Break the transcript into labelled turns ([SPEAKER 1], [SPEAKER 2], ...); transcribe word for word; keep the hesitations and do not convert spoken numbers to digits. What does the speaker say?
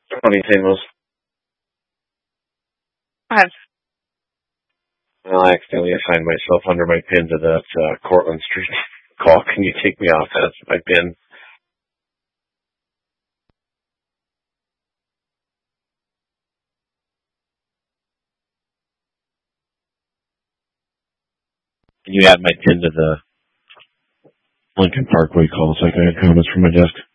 [SPEAKER 1] Funny thing was,
[SPEAKER 2] I've
[SPEAKER 1] well, I accidentally assigned myself under my pin to that uh, Cortland Street call. Can you take me off that? My pin. Can you add my pin to the Lincoln Parkway call so I can add comments from my desk?